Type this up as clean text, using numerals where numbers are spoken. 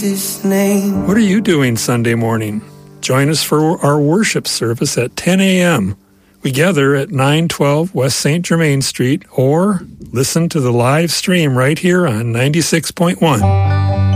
Jesus' name. What are you doing Sunday morning? Join us for our worship service at 10 a.m. We gather at 912 West St. Germain Street, or listen to the live stream right here on 96.1.